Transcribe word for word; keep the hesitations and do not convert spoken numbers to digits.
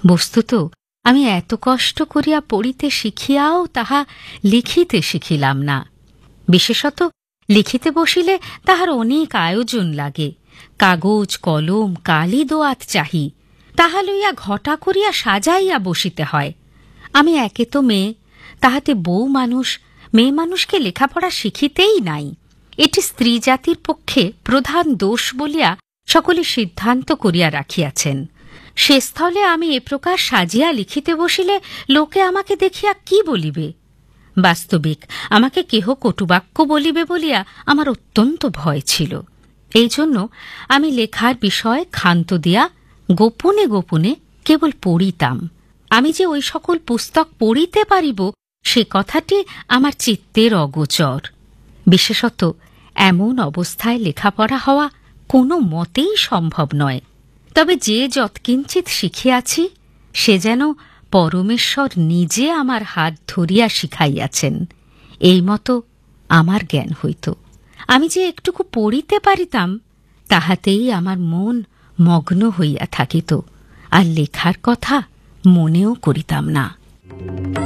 বস্তুত আমি এত কষ্ট করিয়া পড়িতে শিখিয়াও তাহা লিখিতে শিখিলাম না। বিশেষত লিখিতে বসিলে তাহার অনেক আয়োজন লাগে, কাগজ কলম কালি দোয়াত চাহি, তাহা লইয়া ঘটা করিয়া সাজাইয়া বসিতে হয়। আমি একে তো মেয়ে, তাহাতে বউ মানুষ, মেয়ে মানুষকে লেখাপড়া শিখিতেই নাই। এটি স্ত্রী জাতির পক্ষে প্রধান দোষ বলিয়া সকলে সিদ্ধান্ত করিয়া রাখিয়াছেন। সে স্থলে আমি এ প্রকার সাজিয়া লিখিতে বসিলে লোকে আমাকে দেখিয়া কি বলিবে? বাস্তবিক আমাকে কেহ কটুবাক্য বলিবে বলিয়া আমার অত্যন্ত ভয় ছিল। এই জন্য আমি লেখার বিষয় ক্ষান্ত দিয়া গোপনে গোপনে কেবল পড়িতাম। আমি যে ওই সকল পুস্তক পড়িতে পারিব সে কথাটি আমার চিত্তের অগোচর। বিশেষত এমন অবস্থায় লেখাপড়া হওয়া কোনো মতেই সম্ভব নয়। তবে যে যৎকিঞ্চিত শিখিয়াছি সে যেন পরমেশ্বর নিজে আমার হাত ধরিয়া শিখাইয়াছেন, এই মতো আমার জ্ঞান হইত। আমি যে একটুকু পড়িতে পারিতাম তাহাতেই আমার মন মগ্ন হইয়া থাকিত, আর লেখার কথা মনেও করিতাম না।